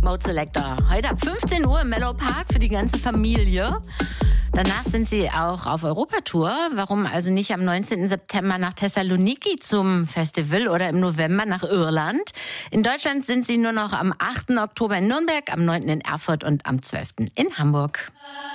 Mode Selector. Heute ab 15 Uhr im Mellow Park für die ganze Familie. Danach sind sie auch auf Europatour. Warum also nicht am 19. September nach Thessaloniki zum Festival oder im November nach Irland? In Deutschland sind sie nur noch am 8. Oktober in Nürnberg, am 9. in Erfurt und am 12. in Hamburg.